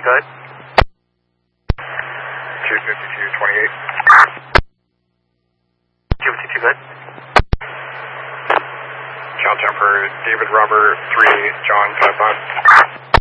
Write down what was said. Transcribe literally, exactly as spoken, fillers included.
good. two fifty-two twenty-eight. two fifty-two good. Count temper, David Robert three, John five five.